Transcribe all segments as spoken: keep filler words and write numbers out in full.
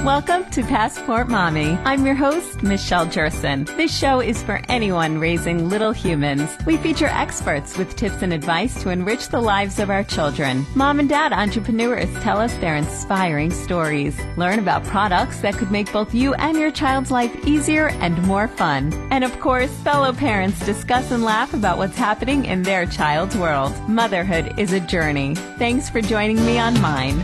Welcome to Passport Mommy. I'm your host, Michelle Jerson. This show is for anyone raising little humans. We feature experts with tips and advice to enrich the lives of our children. Mom and dad entrepreneurs tell us their inspiring stories. Learn about products that could make both you and your child's life easier and more fun. And of course, fellow parents discuss and laugh about what's happening in their child's world. Motherhood is a journey. Thanks for joining me on mine.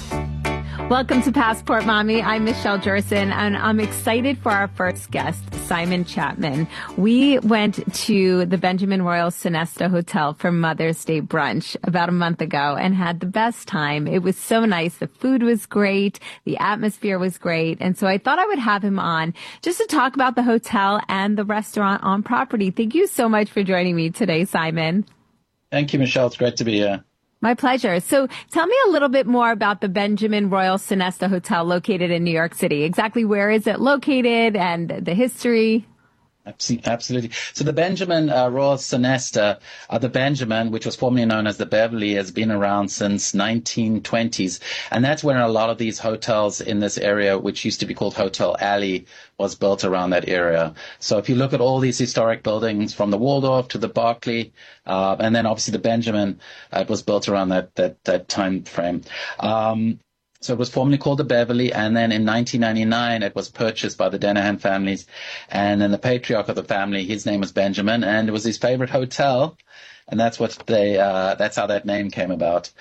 Welcome to Passport Mommy. I'm Michelle Jerson, and I'm excited for our first guest, Simon Chapman. We went to the Benjamin Royal Sonesta Hotel for Mother's Day brunch about a month ago and had the best time. It was so nice. The food was great. The atmosphere was great. And so I thought I would have him on just to talk about the hotel and the restaurant on property. Thank you so much for joining me today, Simon. Thank you, Michelle. It's great to be here. My pleasure. So tell me a little bit more about the Benjamin Royal Sonesta Hotel located in New York City. Exactly where is it located and the history? Absolutely. So the Benjamin uh, Royal Sonesta, uh, the Benjamin, which was formerly known as the Beverly, has been around since nineteen twenties. And that's when a lot of these hotels in this area, which used to be called Hotel Alley, was built around that area. So if you look at all these historic buildings from the Waldorf to the Berkeley, uh, and then obviously the Benjamin, uh, it was built around that, that, that time frame. Um, So it was formerly called the Beverly, and then in nineteen ninety-nine it was purchased by the Denahan families, and then the patriarch of the family, his name was Benjamin, and it was his favorite hotel, and that's what they, uh, that's how that name came about.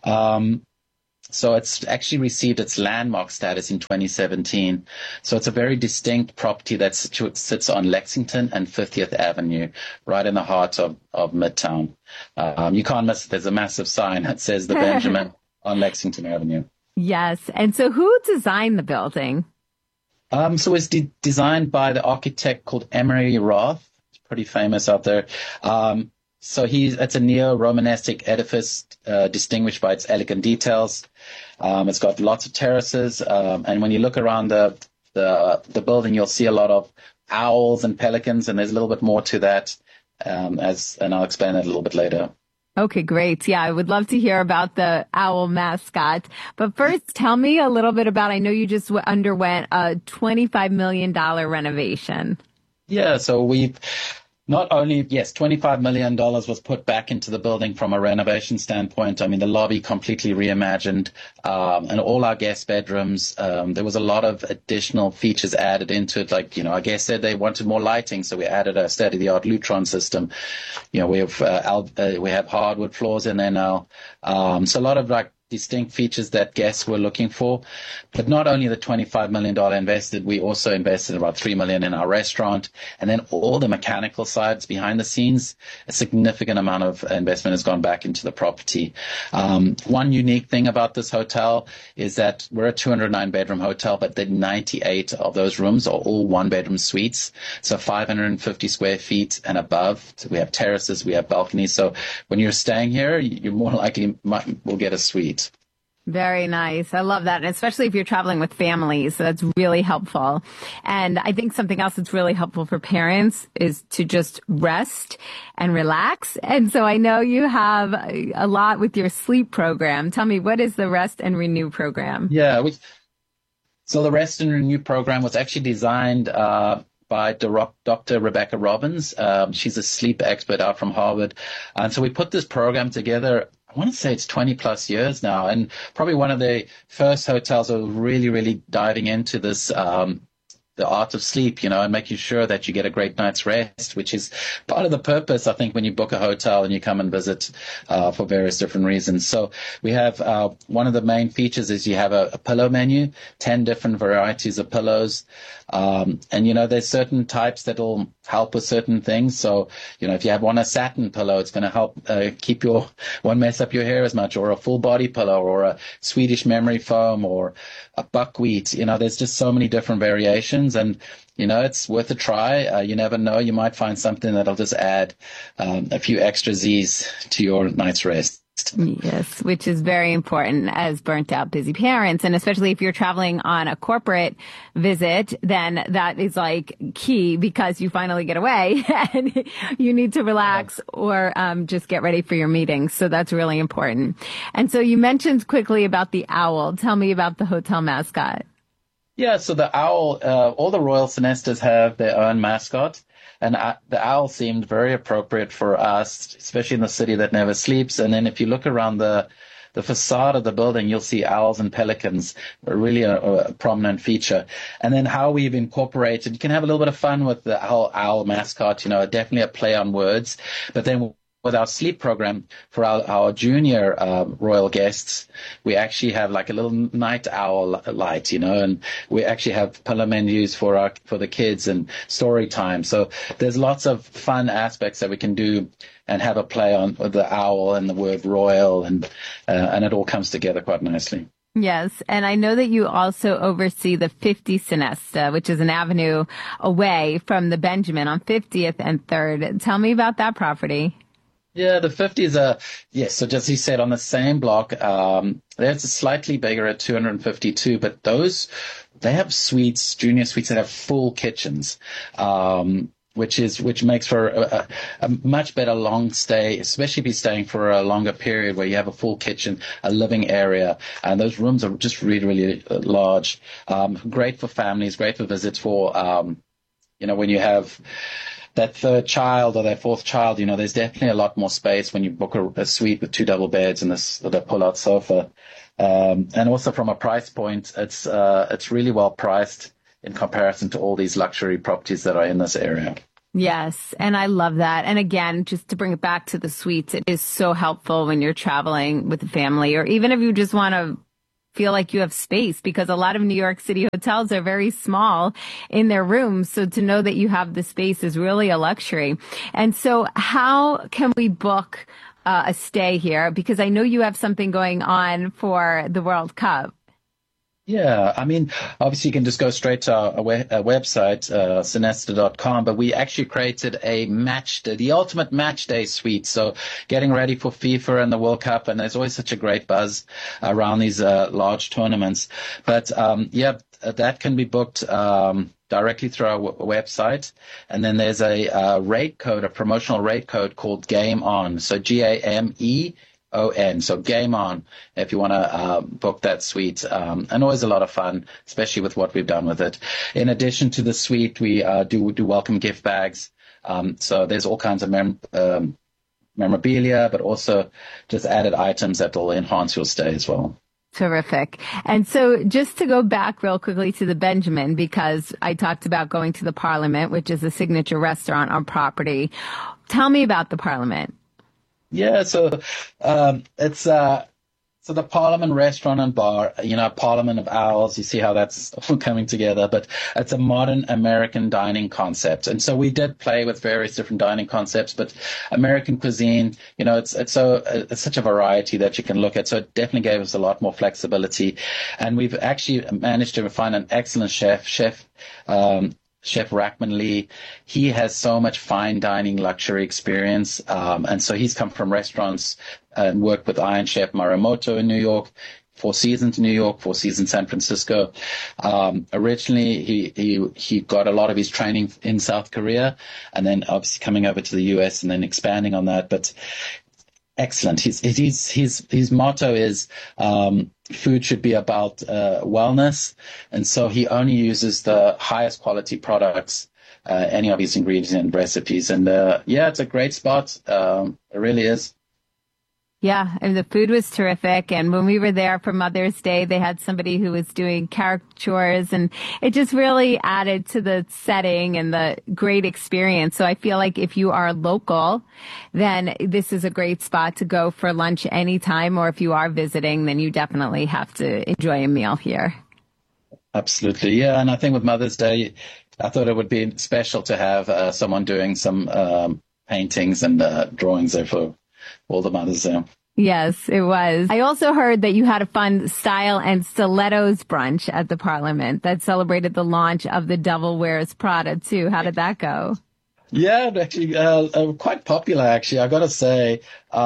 Um, so it's actually received its landmark status in twenty seventeen. So it's a very distinct property that situ- sits on Lexington and fiftieth Avenue, right in the heart of, of Midtown. Um, you can't miss it. There's a massive sign that says the Benjamin on Lexington Avenue. Yes. And so who designed the building? Um, so it's de- designed by the architect called Emery Roth. It's pretty famous out there. Um, so he's, it's a neo-Romanesque edifice, uh, distinguished by its elegant details. Um, it's got lots of terraces. Um, and when you look around the, the, the building, you'll see a lot of owls and pelicans, and there's a little bit more to that, um, as, and I'll explain that a little bit later. Okay, great. Yeah, I would love to hear about the owl mascot. But first, tell me a little bit about, I know you just underwent a twenty-five million dollars renovation. Yeah, so we've not only, yes, twenty-five million dollars was put back into the building from a renovation standpoint. I mean, the lobby completely reimagined, um, and all our guest bedrooms. Um, there was a lot of additional features added into it. Like, you know, our guests said they wanted more lighting, so we added a state-of-the-art Lutron system. You know, we have uh, al- uh, we have hardwood floors in there now. Um, so a lot of like distinct features that guests were looking for. But not only the twenty-five million dollars invested, we also invested about three million dollars in our restaurant. And then all the mechanical sides behind the scenes, a significant amount of investment has gone back into the property. Um, one unique thing about this hotel is that we're a two hundred nine bedroom hotel, but the ninety-eight of those rooms are all one bedroom suites. So five hundred fifty square feet and above. So we have terraces, we have balconies. So when you're staying here, you more likely might, will get a suite. Very nice. I love that. And especially if you're traveling with families, so that's really helpful. And I think something else that's really helpful for parents is to just rest and relax. And so I know you have a lot with your sleep program. Tell me, what is the Rest and Renew program? Yeah. We, so the Rest and Renew program was actually designed uh, by Doctor Rebecca Robbins. Um, she's a sleep expert out from Harvard. And so we put this program together. I want to say it's twenty plus years now, and probably one of the first hotels that were really, really diving into this, um, the art of sleep, you know, and making sure that you get a great night's rest, which is part of the purpose, I think, when you book a hotel and you come and visit uh, for various different reasons. So we have uh, one of the main features is you have a, a pillow menu, ten different varieties of pillows. Um, and, you know, there's certain types that'll help with certain things. So, you know, if you have one a satin pillow, it's going to help uh, keep your, won't mess up your hair as much, or a full body pillow, or a Swedish memory foam, or a buckwheat. You know, there's just so many different variations, and, you know, it's worth a try. Uh, you never know. You might find something that'll just add um, a few extra Z's to your night's rest. Yes, which is very important as burnt out, busy parents. And especially if you're traveling on a corporate visit, then that is like key, because you finally get away and you need to relax or um, just get ready for your meetings. So that's really important. And so you mentioned quickly about the owl. Tell me about the hotel mascot. Yeah, so the owl, uh, all the Royal Sinestas have their own mascot, and uh, the owl seemed very appropriate for us, especially in the city that never sleeps. And then if you look around the the facade of the building, you'll see owls and pelicans, really a, a prominent feature. And then how we've incorporated, you can have a little bit of fun with the whole owl mascot, you know, definitely a play on words, but then with our sleep program for our, our junior uh, royal guests, we actually have like a little night owl light, you know, and we actually have pillow menus for our for the kids and story time. So there's lots of fun aspects that we can do and have a play on the owl and the word royal, and uh, and it all comes together quite nicely. Yes. And I know that you also oversee the fifty Sonesta, which is an avenue away from the Benjamin on fiftieth and third. Tell me about that property. Yeah, the fifties are, yes, so just as you said, on the same block. Um, there's a slightly bigger at two hundred fifty-two, but those, they have suites, junior suites that have full kitchens, um, which is, which makes for a, a, a much better long stay, especially if you're staying for a longer period where you have a full kitchen, a living area, and those rooms are just really, really large. Um, great for families, great for visits for, um, you know, when you have that third child or that fourth child, you know, there's definitely a lot more space when you book a, a suite with two double beds and this the pull-out sofa. Um, and also from a price point, it's uh, it's really well priced in comparison to all these luxury properties that are in this area. Yes, and I love that. And again, just to bring it back to the suites, it is so helpful when you're traveling with the family, or even if you just want to feel like you have space, because a lot of New York City hotels are very small in their rooms. So to know that you have the space is really a luxury. And so how can we book uh, a stay here? Because I know you have something going on for the World Cup. Yeah, I mean, obviously you can just go straight to our, our website, uh, sonesta dot com, but we actually created a match day, the ultimate match day suite. So getting ready for FIFA and the World Cup, and there's always such a great buzz around these uh, large tournaments. But um, yeah, that can be booked um, directly through our w- website. And then there's a uh, rate code, a promotional rate code called Game On. So G A M E O N. So Game On, if you want to uh, book that suite. Um, and always a lot of fun, especially with what we've done with it. In addition to the suite, we uh, do do welcome gift bags. Um, so there's all kinds of mem- um, memorabilia, but also just added items that will enhance your stay as well. Terrific. And so just to go back real quickly to the Benjamin, because I talked about going to the Parliament, which is a signature restaurant on property. Tell me about the Parliament. Yeah, so um, it's uh, so the Parliament Restaurant and Bar, you know, Parliament of Owls. You see how that's all coming together, but it's a modern American dining concept. And so we did play with various different dining concepts, but American cuisine, you know, it's it's so it's such a variety that you can look at. So it definitely gave us a lot more flexibility, and we've actually managed to find an excellent chef, chef. Um, Chef Rackman Lee. He has so much fine dining luxury experience. Um, and so he's come from restaurants and worked with Iron Chef Morimoto in New York, Four Seasons New York, Four Seasons San Francisco. Um, originally, he, he, he got a lot of his training in South Korea, and then obviously coming over to the U S and then expanding on that. But excellent. His, his, his, his motto is, um, food should be about uh, wellness, and so he only uses the highest quality products, uh, any of his ingredients and recipes. And uh, yeah, it's a great spot. Um, it really is. Yeah, and the food was terrific. And when we were there for Mother's Day, they had somebody who was doing caricatures, and it just really added to the setting and the great experience. So I feel like if you are local, then this is a great spot to go for lunch anytime. Or if you are visiting, then you definitely have to enjoy a meal here. Absolutely. Yeah. And I think with Mother's Day, I thought it would be special to have uh, someone doing some um, paintings and uh, drawings there for all the mothers there. Yes, it was. I also heard that you had a fun style and stilettos brunch at the Parliament that celebrated the launch of the Devil Wears Prada too. How did that go? Yeah, actually, uh, uh, quite popular. Actually, I got to say,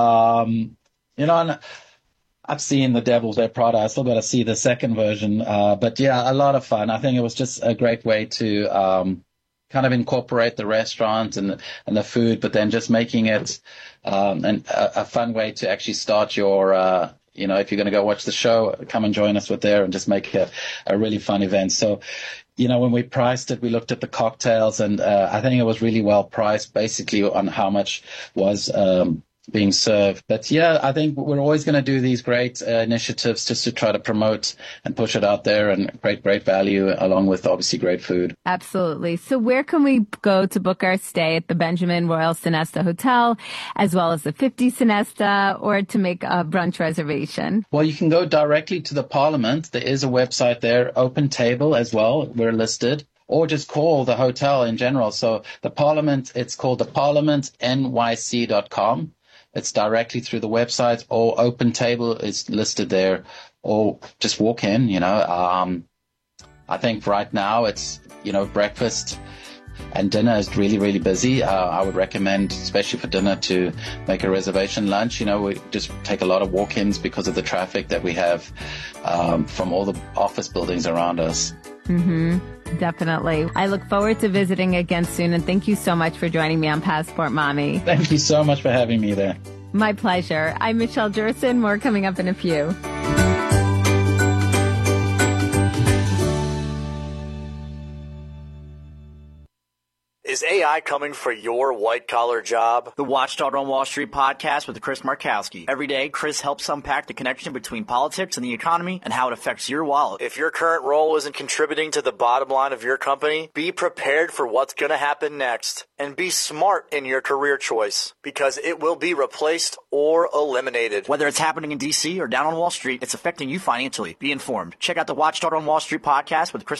um, you know, and I've seen the Devil Wears Prada. I still got to see the second version, uh, but yeah, a lot of fun. I think it was just a great way to um, kind of incorporate the restaurant and and the food, but then just making it um, an, a, a fun way to actually start your uh, you know, if you're going to go watch the show, come and join us with there and just make it a, a really fun event. So, you know, when we priced it, we looked at the cocktails, and uh, I think it was really well priced, basically on how much was um, being served. But yeah, I think we're always going to do these great uh, initiatives just to try to promote and push it out there and create great value along with obviously great food. Absolutely. So where can we go to book our stay at the Benjamin Royal Sonesta Hotel, as well as the fifty Sonesta, or to make a brunch reservation? Well, you can go directly to the Parliament. There is a website there, Open Table as well. We're listed. Or just call the hotel in general. So the Parliament, it's called the parliament N Y C dot com. It's directly through the website, or Open Table is listed there, or just walk in, you know. Um, I think right now it's, you know, breakfast and dinner is really, really busy. Uh, I would recommend, especially for dinner, to make a reservation. Lunch, you know, we just take a lot of walk-ins because of the traffic that we have um, from all the office buildings around us. Mm-hmm. Definitely. I look forward to visiting again soon, and thank you so much for joining me on Passport Mommy. Thank you so much for having me there. My pleasure. I'm Michelle Jerson. More coming up in a few. Is A I coming for your white-collar job? The Watchdog on Wall Street podcast with Chris Markowski. Every day, Chris helps unpack the connection between politics and the economy and how it affects your wallet. If your current role isn't contributing to the bottom line of your company, be prepared for what's going to happen next. And be smart in your career choice, because it will be replaced or eliminated. Whether it's happening in D C or down on Wall Street, it's affecting you financially. Be informed. Check out the Watchdog on Wall Street podcast with Chris